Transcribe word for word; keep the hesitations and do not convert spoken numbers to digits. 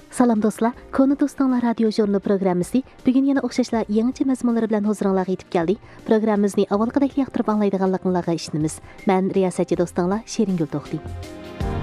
Salam dostlar, Konu Dostlar radio jurnalı programmasi bugun yana o'xshashlar yangicha mazmunlar bilan huzuringizga yetib keldi. Programmamizni avvalgidek yoqtirib anglaydiganliklaringizni ishonamiz. Men riyosatchi do'stinglar Sheringul To'xti.